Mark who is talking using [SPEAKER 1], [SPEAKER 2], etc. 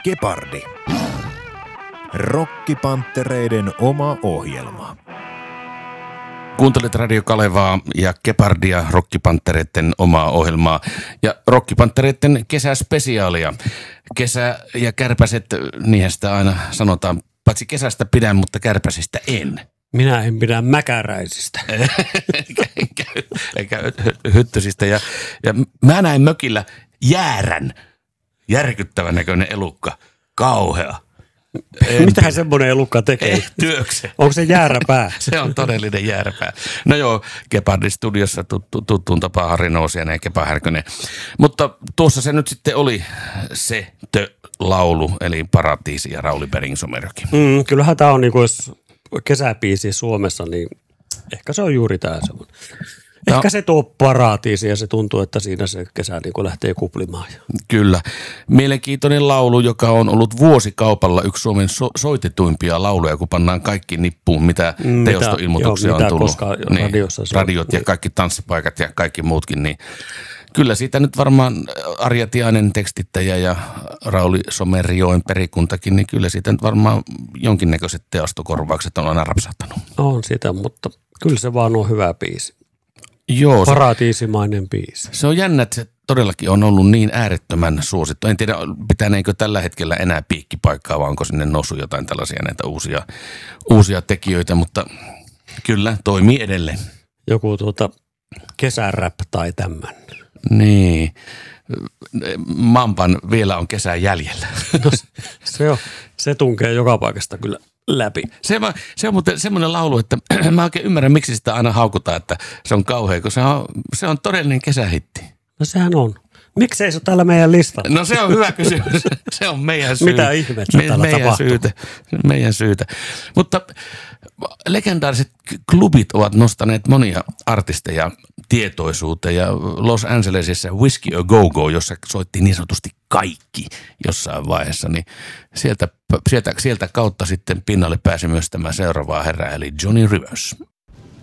[SPEAKER 1] Gepardi. Rokkipanttereiden oma ohjelma.
[SPEAKER 2] Kuuntelet Radio Kalevaa ja Gepardia, Rokkipanttereiden omaa ohjelmaa ja Rokkipanttereiden kesäspesiaalia. Kesä ja kärpäset, niinhän sitä aina sanotaan. Paitsi kesästä pidän, mutta kärpäsistä en.
[SPEAKER 3] Minä en pidä mäkäräisistä.
[SPEAKER 2] Eikä hyttysistä. Ja mä näin mökillä jäärän, järkyttävän näköinen elukka, kauhea.
[SPEAKER 3] Mitähän semmoinen elukka tekee?
[SPEAKER 2] Työkse.
[SPEAKER 3] Onko se jääräpää?
[SPEAKER 2] Se on todellinen jääräpää. No joo, Gepardin studiossa tuttuun tapaan Harri Nousiainen ja Kepa Härkönen. Mutta tuossa se nyt sitten oli se laulu, eli Paratiisi ja Rauli Bergsomerkin.
[SPEAKER 3] Kyllähän tämä on niin kuin, jos kesäbiisi Suomessa, niin ehkä se on juuri tämä semmoinen. Ehkä se tuo paratiisi ja se tuntuu, että siinä se kesä niin kuin lähtee kuplimaan.
[SPEAKER 2] Kyllä. Mielenkiintoinen laulu, joka on ollut vuosikaupalla yksi Suomen soitetuimpia lauluja, kun pannaan kaikki nippuun, mitä teostoilmoituksia on tullut.
[SPEAKER 3] Niin,
[SPEAKER 2] radiot ja kaikki tanssipaikat ja kaikki muutkin. Niin kyllä siitä nyt varmaan Arja Tiainen tekstittäjä ja Rauli Somerjoen perikuntakin, niin kyllä siitä nyt varmaan jonkinnäköiset teostokorvaukset on aina rapsahtanut.
[SPEAKER 3] On sitä, mutta kyllä se vaan on hyvä biisi.
[SPEAKER 2] Joo,
[SPEAKER 3] paratiisimainen biisi.
[SPEAKER 2] Se on jännä, että se todellakin on ollut niin äärettömän suosittu. En tiedä, pitäneekö tällä hetkellä enää piikkipaikkaa, vai onko sinne noussut jotain tällaisia näitä uusia tekijöitä, mutta kyllä toimii edelleen.
[SPEAKER 3] Joku kesärap tai tämmöinen.
[SPEAKER 2] Niin. Mampan vielä on kesää jäljellä.
[SPEAKER 3] No, se tunkee joka paikasta kyllä läpi.
[SPEAKER 2] Se on muuten semmoinen laulu, että mä oikein ymmärrän, miksi sitä aina haukutaan, että se on kauhea, kun se on todellinen kesähitti.
[SPEAKER 3] No sehän on. Miksei se ole täällä meidän listalla?
[SPEAKER 2] No se on hyvä kysymys. Se on meidän syy.
[SPEAKER 3] Mitä ihmettä täällä tapahtuu?
[SPEAKER 2] Meidän syytä. Mutta legendaariset klubit ovat nostaneet monia artisteja tietoisuuteen ja Los Angelesissa Whiskey A Go-Go, jossa soitti niin sanotusti kaikki jossain vaiheessa, niin sieltä kautta sitten pinnalle pääsi myös tämä seuraava herra, eli Johnny Rivers.